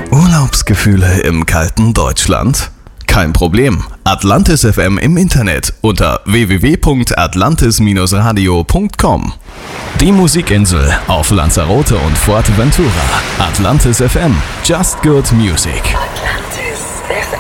Urlaubsgefühle im kalten Deutschland? Kein Problem. Atlantis FM im Internet unter www.atlantis-radio.com. Die Musikinsel auf Lanzarote und Fuerteventura. Atlantis FM. Just good music.